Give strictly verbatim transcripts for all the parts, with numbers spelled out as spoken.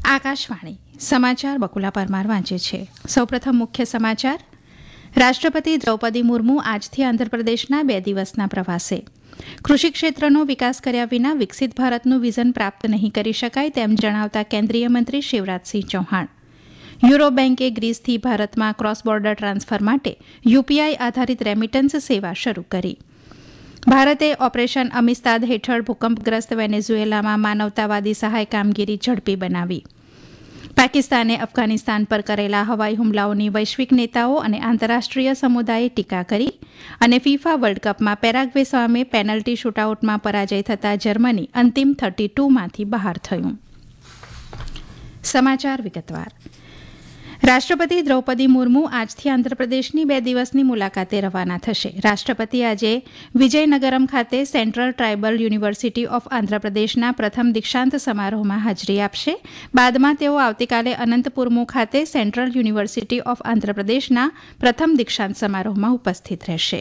આકાશવાણી સમાચાર બકુલા પરમાર વાંચે છે. સૌપ્રથમ મુખ્ય સમાચાર. રાષ્ટ્રપતિ દ્રૌપદી મુર્મુ આજથી આંધ્રપ્રદેશના બે દિવસના પ્રવાસે. કૃષિ ક્ષેત્રનો વિકાસ કર્યા વિના વિકસિત ભારતનું વિઝન પ્રાપ્ત નહીં કરી શકાય તેમ જણાવતા કેન્દ્રીય મંત્રી શિવરાજસિંહ ચૌહાણ. યુરો બેન્કે ગ્રીસથી ભારતમાં ક્રોસ બોર્ડર ટ્રાન્સફર માટે યુપીઆઈ આધારિત રેમિટન્સ સેવા શરૂ કરી. ભારતે ઓપરેશન અમિસ્તાદ હેઠળ ભૂકંપગ્રસ્ત વેનેઝુએલામાં માનવતાવાદી સહાય કામગીરી ઝડપી બનાવી. પાકિસ્તાને અફઘાનિસ્તાન પર કરેલા હવાઈ હુમલાઓની વૈશ્વિક નેતાઓ અને આંતરરાષ્ટ્રીય સમુદાયે ટીકા કરી. અને ફીફા વર્લ્ડ કપમાં પેરાગ્વે સામે પેનલ્ટી શૂટઆઉટમાં પરાજય થતાં જર્મની અંતિમ થર્ટી ટુમાંથી બહાર થયું. સમાચાર વિગતવાર. રાષ્ટ્રપતિ દ્રૌપદી મુર્મુ આજથી આંધ્રપ્રદેશની બે દિવસની મુલાકાતે રવાના થશે. રાષ્ટ્રપતિ આજે વિજયનગરમ ખાતે સેન્ટ્રલ ટ્રાઇબલ યુનિવર્સિટી ઓફ આંધ્રપ્રદેશના પ્રથમ દીક્ષાંત સમારોહમાં હાજરી આપશે. બાદમાં તેઓ આવતીકાલે અનંતપુરમુ ખાતે સેન્ટ્રલ યુનિવર્સિટી ઓફ આંધ્રપ્રદેશના પ્રથમ દીક્ષાંત સમારોહમાં ઉપસ્થિત રહેશે.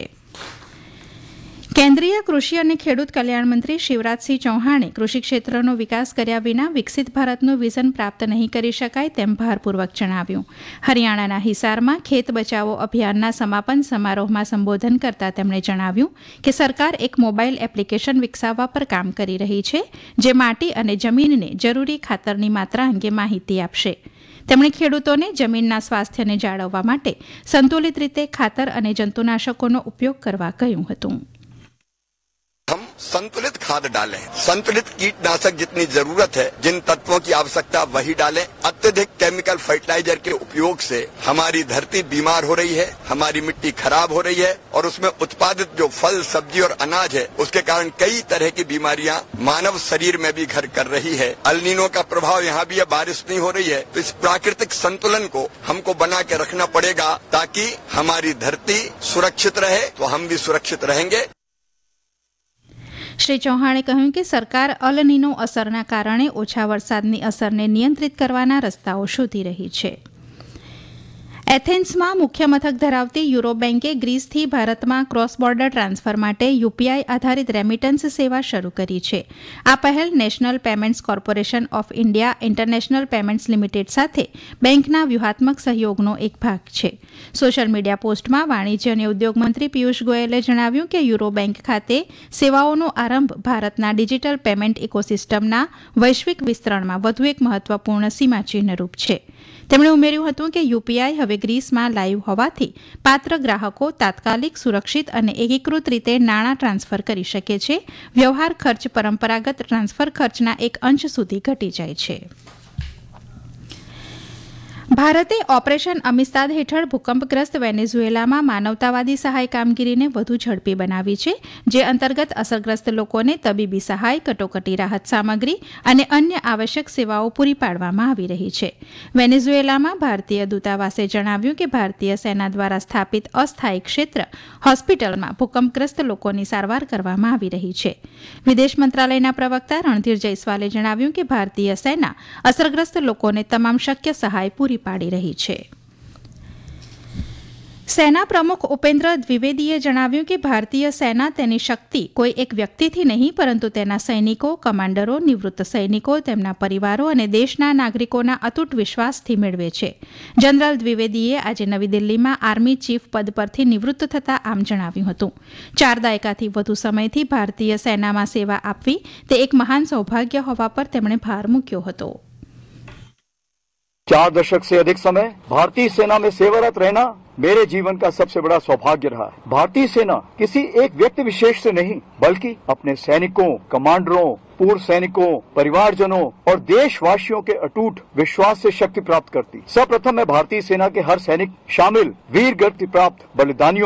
કેન્દ્રીય કૃષિ અને ખેડૂત કલ્યાણ મંત્રી શિવરાજસિંહ ચૌહાણે કૃષિ ક્ષેત્રનો વિકાસ કર્યા વિના વિકસિત ભારતનું વિઝન પ્રાપ્ત નહીં કરી શકાય તેમ ભારપૂર્વક જણાવ્યું. હરિયાણાના હિસારમાં ખેત બચાવો અભિયાનના સમાપન સમારોહમાં સંબોધન કરતા તેમણે જણાવ્યું કે સરકાર એક મોબાઈલ એપ્લિકેશન વિકસાવવા પર કામ કરી રહી છે, જે માટી અને જમીનને જરૂરી ખાતરની માત્રા અંગે માહિતી આપશે. તેમણે ખેડૂતોને જમીનના સ્વાસ્થ્યને જાળવવા માટે સંતુલિત રીતે ખાતર અને જંતુનાશકોનો ઉપયોગ કરવા કહ્યું હતું. हम संतुलित खाद डालें, संतुलित कीटनाशक जितनी जरूरत है, जिन तत्वों की आवश्यकता वही डालें. अत्यधिक केमिकल फर्टिलाइजर के उपयोग से हमारी धरती बीमार हो रही है, हमारी मिट्टी खराब हो रही है और उसमें उत्पादित जो फल सब्जी और अनाज है उसके कारण कई तरह की बीमारियां मानव शरीर में भी घर कर रही है. अल्नीनो का प्रभाव यहाँ भी है, बारिश नहीं हो रही है, तो इस प्राकृतिक संतुलन को हमको बना के रखना पड़ेगा ताकि हमारी धरती सुरक्षित रहे तो हम भी सुरक्षित रहेंगे. શ્રી ચૌહાણે કહ્યું કે સરકાર અલ નીનો અસરના કારણે ઓછા વરસાદની અસરને નિયંત્રિત કરવાના રસ્તાઓ શોધી રહી છે. એથેન્સમાં મુખ્ય મથક ધરાવતી યુરો બેન્કે ગ્રીસથી ભારતમાં ક્રોસ બોર્ડર ટ્રાન્સફર માટે યુપીઆઈ આધારિત રેમિટન્સ સેવા શરૂ કરી છે. આ પહેલ national payments corporation of India international payments limited સાથે બેન્કના વ્યૂહાત્મક સહયોગનો એક ભાગ છે. સોશિયલ મીડિયા પોસ્ટમાં વાણિજ્ય અને ઉદ્યોગ મંત્રી પિયુષ ગોયલે જણાવ્યું કે યુરો બેન્ક ખાતે સેવાઓનો આરંભ ભારતના ડિજિટલ પેમેન્ટ ઇકોસિસ્ટમના વૈશ્વિક વિસ્તરણમાં વધુ એક મહત્વપૂર્ણ સીમાચિહ્નરૂપ છે. તેમણે ઉમેર્યું હતું કે યુપીઆઈ હવે ગ્રીસમાં લાઈવ હોવાથી પાત્ર ગ્રાહકો તાત્કાલિક, સુરક્ષિત અને એકીકૃત રીતે નાણાં ટ્રાન્સફર કરી શકે છે. વ્યવહાર ખર્ચ પરંપરાગત ટ્રાન્સફર ખર્ચના એક અંશ સુધી ઘટી જાય છે. ભારતે ઓપરેશન અમિસ્તાદ હેઠળ ભૂકંપગ્રસ્ત વેનેઝુએલામાં માનવતાવાદી સહાય કામગીરીને વધુ ઝડપી બનાવી છે, જે અંતર્ગત અસરગ્રસ્ત લોકોને તબીબી સહાય, કટોકટી રાહત સામગ્રી અને અન્ય આવશ્યક સેવાઓ પૂરી પાડવામાં આવી રહી છે. વેનેઝુએલામાં ભારતીય દૂતાવાસે જણાવ્યું કે ભારતીય સેના દ્વારા સ્થાપિત અસ્થાયી ક્ષેત્ર હોસ્પિટલમાં ભૂકંપગ્રસ્ત લોકોની સારવાર કરવામાં આવી રહી છે. વિદેશ મંત્રાલયના પ્રવક્તા રણધીર જયસ્વાલે જણાવ્યું કે ભારતીય સેના અસરગ્રસ્ત લોકોને તમામ શક્ય સહાય પૂરી પાડી રહી છે. સેના પ્રમુખ ઉપેન્દ્ર દ્વિવેદીએ જણાવ્યું કે ભારતીય સેના તેની શક્તિ કોઈ એક વ્યક્તિથી નહીં પરંતુ તેના સૈનિકો, કમાન્ડરો, નિવૃત્ત સૈનિકો, તેમના પરિવારો અને દેશના નાગરિકોના અતૂટ વિશ્વાસથી મેળવે છે. જનરલ દ્વિવેદીએ આજે નવી દિલ્હીમાં આર્મી ચીફ પદ પરથી નિવૃત્ત થતાં આમ જણાવ્યું હતું. ચાર દાયકાથી વધુ સમયથી ભારતીય સેનામાં સેવા આપવી તે એક મહાન સૌભાગ્ય હોવા પર તેમણે ભાર મૂક્યો હતો. चार दशक से अधिक समय भारतीय सेना में सेवारत रहना मेरे जीवन का सबसे बड़ा सौभाग्य रहा है. भारतीय सेना किसी एक व्यक्ति विशेष से नहीं बल्कि अपने सैनिकों, कमांडरों, पूर्व सैनिकों, परिवारजनों और देशवासियों के अटूट विश्वास से शक्ति प्राप्त करती. सर्वप्रथम मैं भारतीय सेना के हर सैनिक शामिल वीर गति प्राप्त बलिदानियों